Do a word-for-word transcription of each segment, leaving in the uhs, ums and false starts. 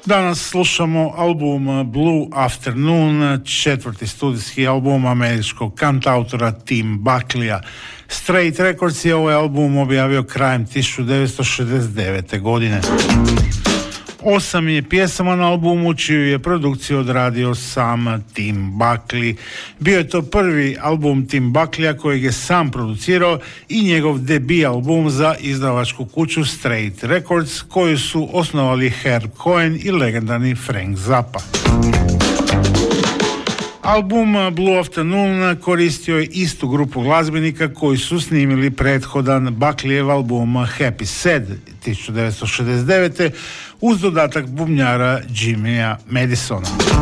Danas slušamo album Blue Afternoon, četvrti studijski album američkog kantautora Tim Buckleya. Straight Records je ovaj album objavio krajem tisuću devetsto šezdeset devete. godine. Osam je pjesama na albumu čiju je produkciju odradio sam Tim Buckley. Bio je to prvi album Tim Buckleya kojeg je sam producirao i njegov debi album za izdavačku kuću Straight Records koju su osnovali Herb Cohen i legendarni Frank Zappa. Album Blue Afternoon koristio je istu grupu glazbenika koji su snimili prethodan Buckleyev album Happy Sad tisuću devetsto šezdeset devete. uz dodatak bubnjara Jimmya Madisona.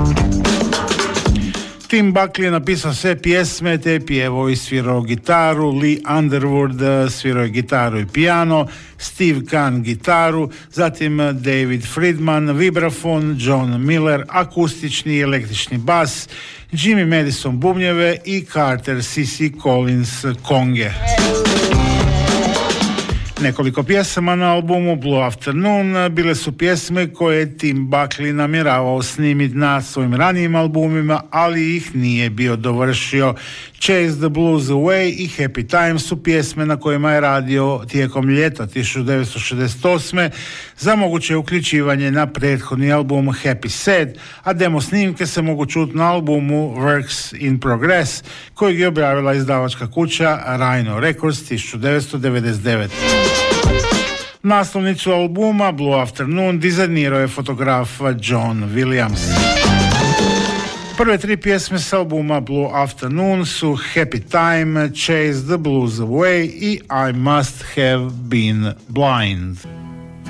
Tim Buckley je napisao sve pjesme, te je pjevao i svirao gitaru, Lee Underwood svirao je gitaru i pijano, Steve Kahn gitaru, zatim David Friedman vibrafon, John Miller akustični i električni bas, Jimmy Madison bubnjeve i Carter C C Collins konge. Nekoliko pjesama na albumu Blue Afternoon bile su pjesme koje je Tim Buckley namjeravao snimiti na svojim ranijim albumima, ali ih nije bio dovršio. Chase the Blues Away i Happy Time su pjesme na kojima je radio tijekom ljeta tisuću devetsto šezdeset osme za moguće uključivanje na prethodni album Happy Sad, a demo snimke se mogu čuti na albumu Works in Progress kojeg je objavila izdavačka kuća Rhino Records tisuću devetsto devedeset devete. Naslovnicu albuma Blue Afternoon dizajnirao je fotograf John Williams. Prve tri pjesme s albuma Blue Afternoon su Happy Time, Chase the Blues Away i I Must Have Been Blind.